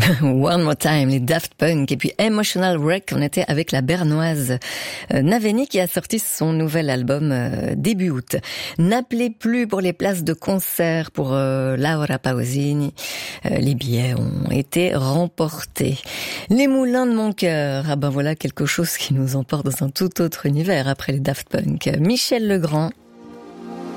One More Time, les Daft Punk, et puis Emotional Wreck, on était avec la bernoise Naveni qui a sorti son nouvel album début août. N'appelez plus pour les places de concert pour Laura Pausini, les billets ont été remportés. Les Moulins de mon cœur, ah ben voilà quelque chose qui nous emporte dans un tout autre univers après les Daft Punk. Michel Legrand.